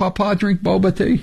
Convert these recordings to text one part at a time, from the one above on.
Pa drink boba tea?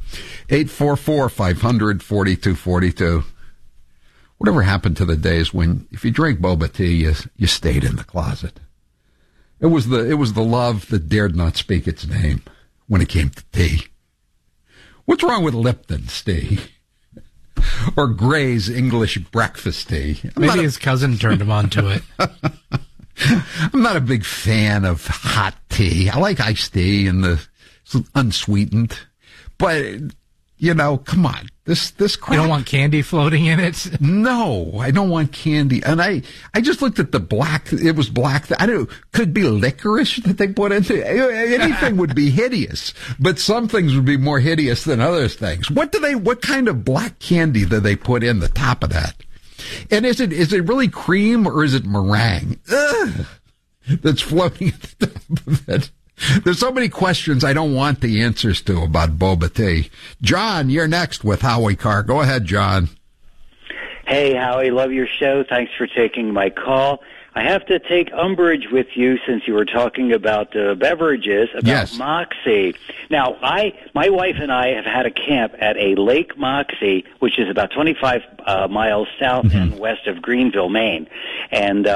844-500-4242. Whatever happened to the days when if you drank boba tea, you stayed in the closet? It was the love that dared not speak its name when it came to tea. What's wrong with Lipton's tea? Or Gray's English breakfast tea? Maybe his cousin turned him on to it. I'm not a big fan of hot tea. I like iced tea and the unsweetened. But, you know, come on. This crap. You don't want candy floating in it? No, I don't want candy. And I just looked at the black. It was black. I don't know. Could be licorice that they put into it. Anything would be hideous. But some things would be more hideous than other things. What kind of black candy do they put in the top of that? And is it really cream or is it meringue? Ugh, that's floating at the top of it. There's so many questions I don't want the answers to about boba tea. John, you're next with Howie Carr. Go ahead, John. Hey, Howie, love your show. Thanks for taking my call. I have to take umbrage with you since you were talking about beverages, about Moxie. Now, my wife and I have had a camp at a Lake Moxie, which is about 25 miles south and west of Greenville, Maine. And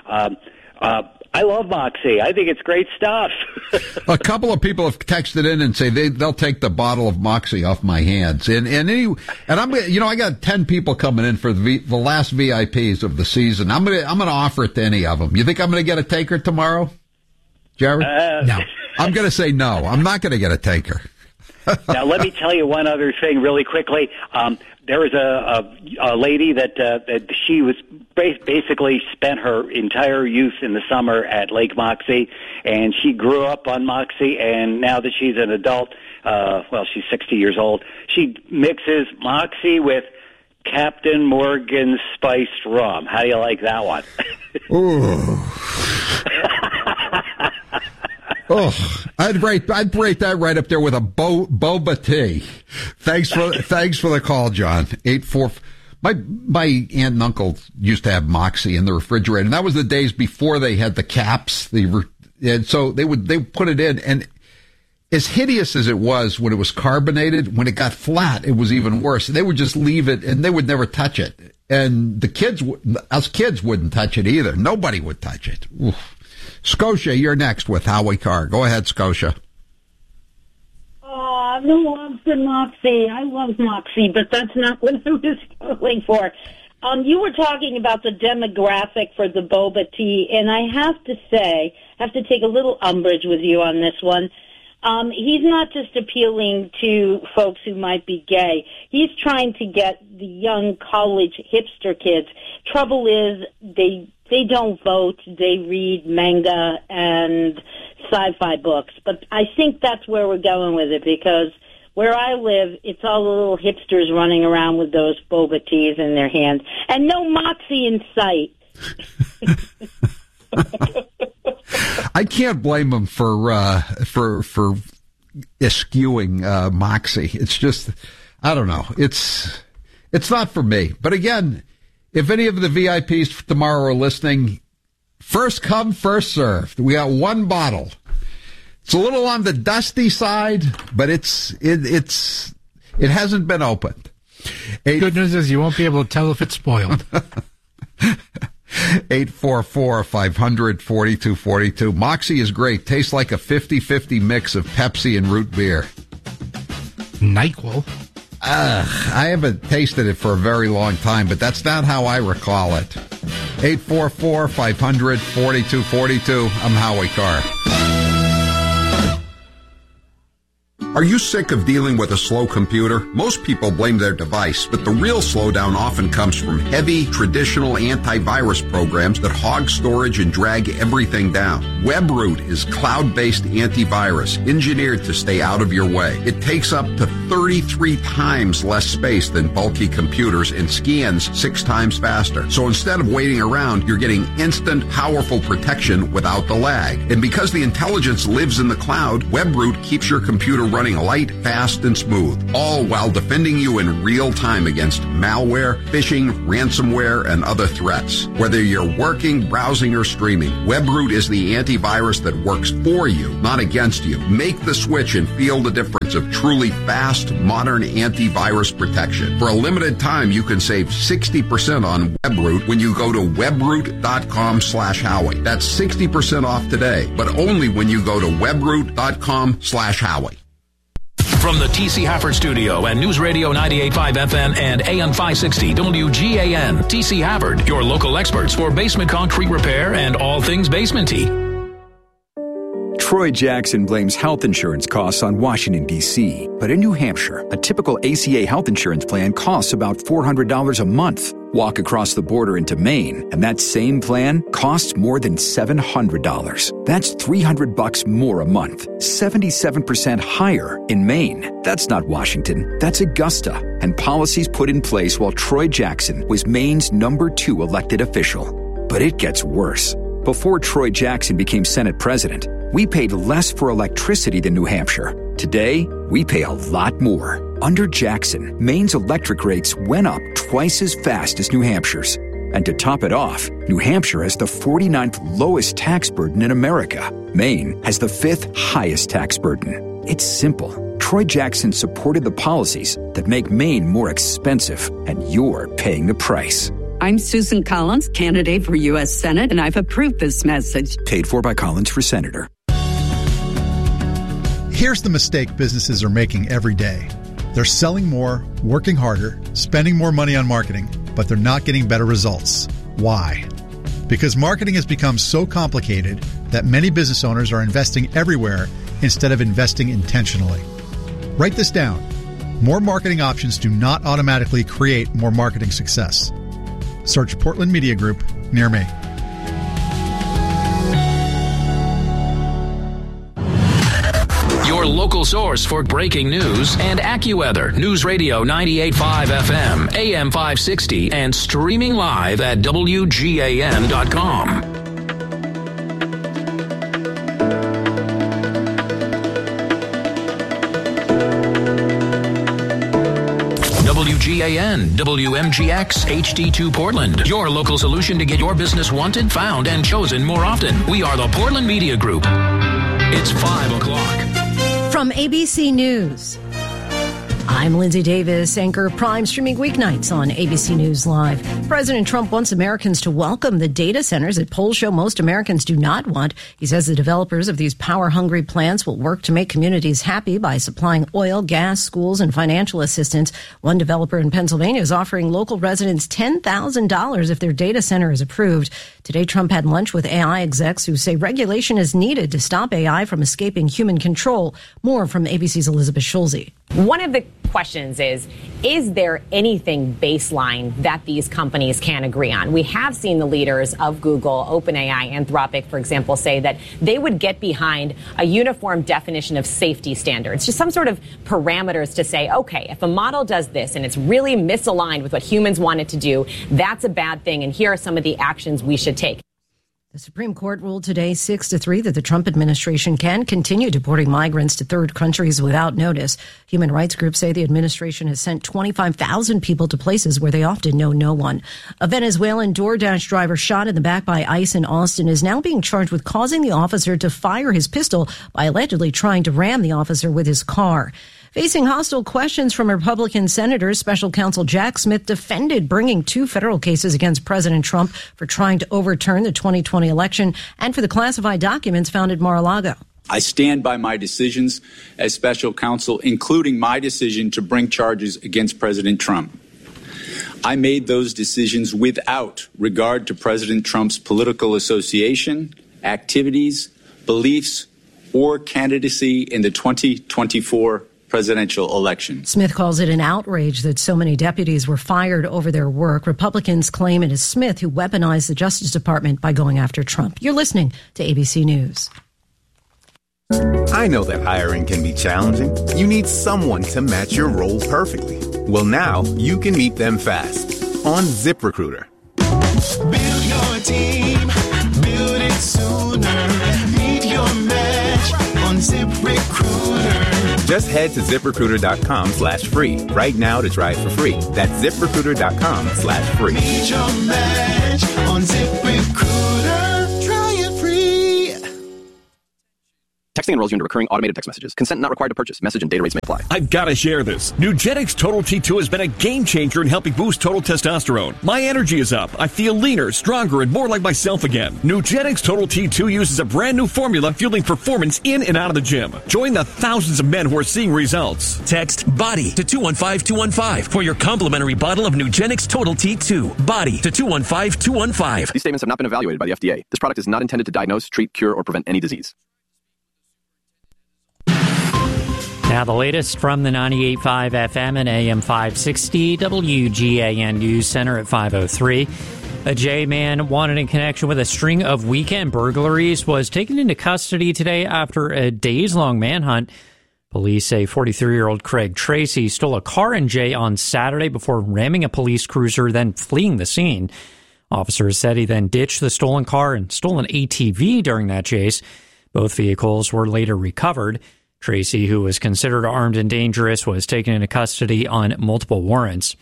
I love Moxie. I think it's great stuff. A couple of people have texted in and say they'll take the bottle of Moxie off my hands. And I'm I got 10 people coming in for the last VIPs of the season. I'm gonna offer it to any of them. You think I'm gonna get a taker tomorrow, Jerry? No. I'm gonna say no. I'm not gonna get a taker. Now, let me tell you one other thing really quickly. There was a lady that she was basically spent her entire youth in the summer at Lake Moxie, and she grew up on Moxie, and now that she's an adult, she's 60 years old, she mixes Moxie with Captain Morgan's spiced rum. How do you like that one? Ooh. Oh, I'd rate that right up there with a boba tea. Thanks for the call, John. 84. My aunt and uncle used to have Moxie in the refrigerator, and that was the days before they had the caps. And so they put it in, and as hideous as it was when it was carbonated, when it got flat, it was even worse. They would just leave it, and they would never touch it. And us kids wouldn't touch it either. Nobody would touch it. Oof. Scotia, you're next with Howie Carr. Go ahead, Scotia. Who loves the Moxie? I love Moxie, but that's not what I was going for. You were talking about the demographic for the boba tea, and I have to take a little umbrage with you on this one. He's not just appealing to folks who might be gay. He's trying to get the young college hipster kids. Trouble is, they don't vote. They read manga and sci-fi books. But I think that's where we're going with it, because where I live, it's all the little hipsters running around with those boba teas in their hands. And no Moxie in sight. I can't blame them for eschewing Moxie. It's just, I don't know. It's not for me. But again, if any of the VIPs tomorrow are listening, first come, first served. We got one bottle. It's a little on the dusty side, but it hasn't been opened. Good news is you won't be able to tell if it's spoiled. 844-500-4242. Moxie is great. Tastes like a 50-50 mix of Pepsi and root beer. NyQuil. I haven't tasted it for a very long time, but that's not how I recall it. 844-500-4242. I'm Howie Carr. Are you sick of dealing with a slow computer? Most people blame their device, but the real slowdown often comes from heavy, traditional antivirus programs that hog storage and drag everything down. WebRoot is cloud-based antivirus, engineered to stay out of your way. It takes up to 33 times less space than bulky computers and scans 6 times faster. So instead of waiting around, you're getting instant, powerful protection without the lag. And because the intelligence lives in the cloud, WebRoot keeps your computer running running light, fast, and smooth, all while defending you in real time against malware, phishing, ransomware, and other threats. Whether you're working, browsing, or streaming, WebRoot is the antivirus that works for you, not against you. Make the switch and feel the difference of truly fast, modern antivirus protection. For a limited time, you can save 60% on WebRoot when you go to webroot.com/Howie. That's 60% off today, but only when you go to webroot.com/Howie. From the T.C. Hafford Studio and News Radio 98.5 FM and AM 560 WGAN, T.C. Hafford, your local experts for basement concrete repair and all things basement-y. Troy Jackson blames health insurance costs on Washington, D.C. But in New Hampshire, a typical ACA health insurance plan costs about $400 a month. Walk across the border into Maine, and that same plan costs more than $700. That's $300 more a month. 77% higher in Maine. That's not Washington. That's Augusta. And policies put in place while Troy Jackson was Maine's #2 elected official. But it gets worse. Before Troy Jackson became Senate president, we paid less for electricity than New Hampshire. Today, we pay a lot more. Under Jackson, Maine's electric rates went up twice as fast as New Hampshire's. And to top it off, New Hampshire has the 49th lowest tax burden in America. Maine has the 5th highest tax burden. It's simple. Troy Jackson supported the policies that make Maine more expensive, and you're paying the price. I'm Susan Collins, candidate for U.S. Senate, and I've approved this message. Paid for by Collins for Senator. Here's the mistake businesses are making every day. They're selling more, working harder, spending more money on marketing, but they're not getting better results. Why? Because marketing has become so complicated that many business owners are investing everywhere instead of investing intentionally. Write this down. More marketing options do not automatically create more marketing success. Search Portland Media Group near me. Your local source for breaking news and AccuWeather. News Radio 98.5 FM, AM 560, and streaming live at WGAN.com. WGAN, WMGX, HD2 Portland. Your local solution to get your business wanted, found, and chosen more often. We are the Portland Media Group. It's 5 o'clock. From ABC News, I'm Lindsay Davis, anchor of Prime, streaming weeknights on ABC News Live. President Trump wants Americans to welcome the data centers that polls show most Americans do not want. He says the developers of these power-hungry plants will work to make communities happy by supplying oil, gas, schools, and financial assistance. One developer in Pennsylvania is offering local residents $10,000 if their data center is approved. Today, Trump had lunch with AI execs who say regulation is needed to stop AI from escaping human control. More from ABC's Elizabeth Schulze. One of the questions is there anything baseline that these companies can agree on? We have seen the leaders of Google, OpenAI, Anthropic, for example, say that they would get behind a uniform definition of safety standards, just some sort of parameters to say, okay, if a model does this and it's really misaligned with what humans want it to do, that's a bad thing, and here are some of the actions we should take. The Supreme Court ruled today 6-3 that the Trump administration can continue deporting migrants to third countries without notice. Human rights groups say the administration has sent 25,000 people to places where they often know no one. A Venezuelan DoorDash driver shot in the back by ICE in Austin is now being charged with causing the officer to fire his pistol by allegedly trying to ram the officer with his car. Facing hostile questions from Republican senators, Special Counsel Jack Smith defended bringing 2 federal cases against President Trump for trying to overturn the 2020 election and for the classified documents found at Mar-a-Lago. I stand by my decisions as special counsel, including my decision to bring charges against President Trump. I made those decisions without regard to President Trump's political association, activities, beliefs, or candidacy in the 2024 presidential election. Smith calls it an outrage that so many deputies were fired over their work. Republicans claim it is Smith who weaponized the Justice Department by going after Trump. You're listening to ABC News. I know that hiring can be challenging. You need someone to match your role perfectly. Well, now you can meet them fast on ZipRecruiter. Build your team, build it sooner. Meet your match on ZipRecruiter. Just head to ZipRecruiter.com/free right now to try it for free. That's ZipRecruiter.com/free. Meet your match on ZipRecruiter. Try it free. Texting enrolls you into recurring automated text messages. Consent not required to purchase. Message and data rates may apply. I've got to share this. Nugenix Total T2 has been a game changer in helping boost total testosterone. My energy is up. I feel leaner, stronger, and more like myself again. Nugenix Total T2 uses a brand new formula fueling performance in and out of the gym. Join the thousands of men who are seeing results. Text BODY to 215-215 for your complimentary bottle of Nugenix Total T2. BODY to 215-215. These statements have not been evaluated by the FDA. This product is not intended to diagnose, treat, cure, or prevent any disease. Now the latest from the 98.5 FM and AM 560 WGAN News Center at 5:03. A J-man wanted in connection with a string of weekend burglaries was taken into custody today after a days-long manhunt. Police say 43-year-old Craig Tracy stole a car in Jay on Saturday before ramming a police cruiser, then fleeing the scene. Officers said he then ditched the stolen car and stole an ATV during that chase. Both vehicles were later recovered. Tracy, who was considered armed and dangerous, was taken into custody on multiple warrants.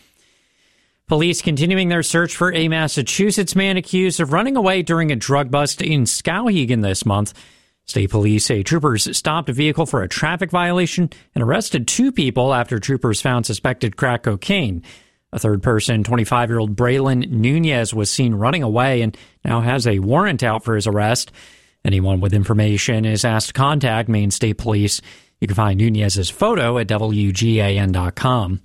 Police continuing their search for a Massachusetts man accused of running away during a drug bust in Skowhegan this month. State police say troopers stopped a vehicle for a traffic violation and arrested 2 people after troopers found suspected crack cocaine. A third person, 25-year-old Braylon Nunez, was seen running away and now has a warrant out for his arrest. Anyone with information is asked to contact Maine State Police. You can find Nunez's photo at WGAN.com.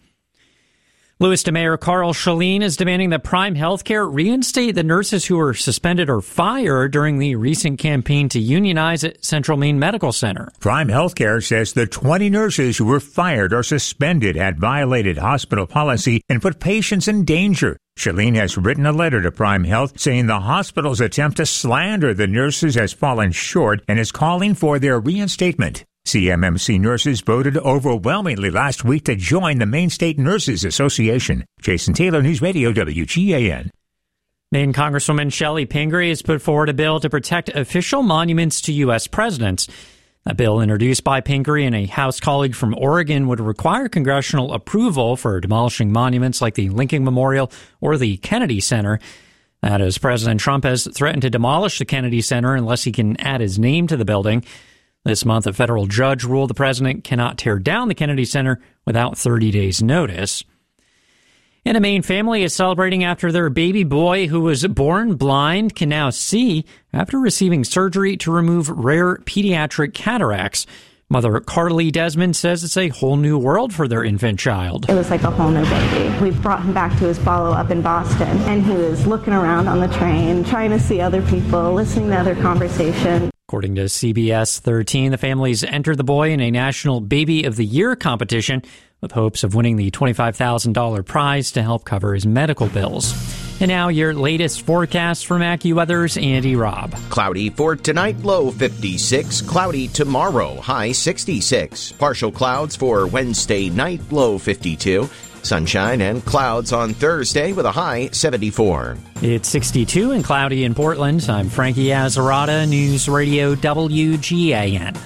Lewis Mayor Carl Shaleen is demanding that Prime Healthcare reinstate the nurses who were suspended or fired during the recent campaign to unionize at Central Maine Medical Center. Prime Healthcare says the 20 nurses who were fired or suspended had violated hospital policy and put patients in danger. Shaleen has written a letter to Prime Health saying the hospital's attempt to slander the nurses has fallen short and is calling for their reinstatement. CMMC nurses voted overwhelmingly last week to join the Maine State Nurses Association. Jason Taylor, News Radio WGAN. Maine Congresswoman Shelley Pingree has put forward a bill to protect official monuments to U.S. presidents. A bill introduced by Pingree and a House colleague from Oregon would require congressional approval for demolishing monuments like the Lincoln Memorial or the Kennedy Center. That is, President Trump has threatened to demolish the Kennedy Center unless he can add his name to the building. This month, a federal judge ruled the president cannot tear down the Kennedy Center without 30 days' notice. And a Maine family is celebrating after their baby boy, who was born blind, can now see after receiving surgery to remove rare pediatric cataracts. Mother Carly Desmond says it's a whole new world for their infant child. It was like a whole new baby. We brought him back to his follow-up in Boston, and he was looking around on the train, trying to see other people, listening to other conversation. According to CBS 13, the families entered the boy in a National Baby of the Year competition with hopes of winning the $25,000 prize to help cover his medical bills. And now your latest forecast from AccuWeather's Andy Robb. Cloudy for tonight, low 56. Cloudy tomorrow, high 66. Partial clouds for Wednesday night, low 52. Sunshine and clouds on Thursday with a high 74. It's 62 and cloudy in Portland. I'm Frankie Azzarata, News Radio WGAN.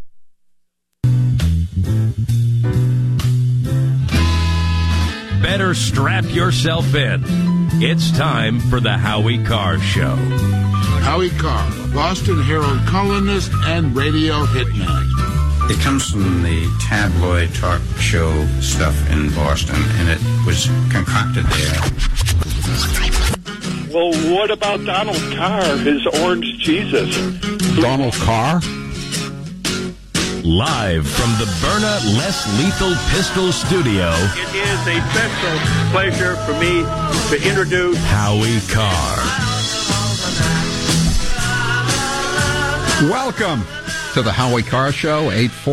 Better strap yourself in. It's time for the Howie Carr Show. Howie Carr, Boston Herald columnist and radio hitman. It comes from the tabloid talk show stuff in Boston, and it was concocted there. Well, what about Donald Carr, his orange Jesus? Donald Carr? Live from the Byrna Less Lethal Pistol Studio. It is a special pleasure for me to introduce Howie Carr. Welcome to the Howie Carr Show,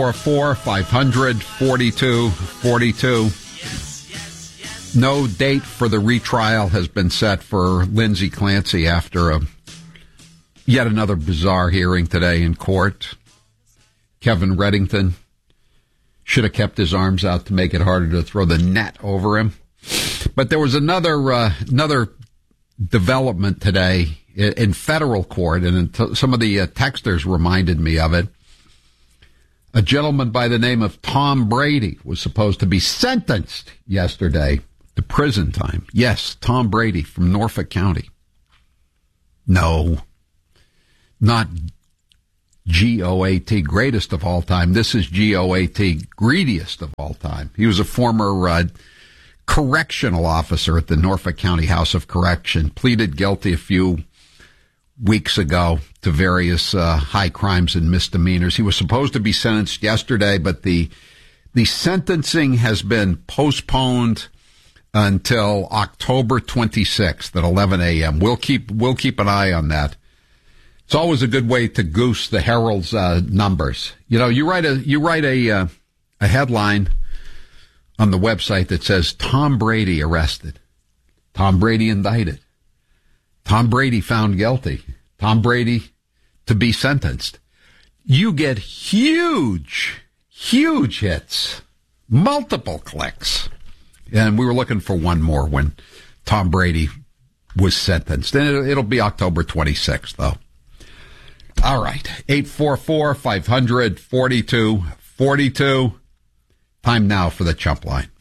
844-500-4242. No date for the retrial has been set for Lindsay Clancy after yet another bizarre hearing today in court. Kevin Reddington should have kept his arms out to make it harder to throw the net over him. But there was another development today in federal court, and some of the texters reminded me of it. A gentleman by the name of Tom Brady was supposed to be sentenced yesterday to prison time. Yes, Tom Brady from Norfolk County. No, not GOAT, greatest of all time. This is GOAT, greediest of all time. He was a former correctional officer at the Norfolk County House of Correction, pleaded guilty a few weeks ago to various high crimes and misdemeanors. He was supposed to be sentenced yesterday, but the sentencing has been postponed until October 26th at 11 a.m. We'll keep an eye on that. It's always a good way to goose the Herald's numbers. You know, you write a headline on the website that says Tom Brady arrested, Tom Brady indicted, Tom Brady found guilty, Tom Brady to be sentenced. You get huge hits, multiple clicks. And we were looking for one more when Tom Brady was sentenced. And it'll be October 26th, though. All right. 844-500-4242. Time now for the Chump Line.